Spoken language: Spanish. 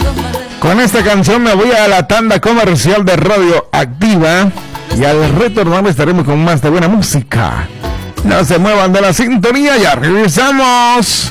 Con esta canción me voy a la tanda comercial de Radio Activa y al retornar estaremos con más de buena música. No se muevan de la sintonía, ya regresamos.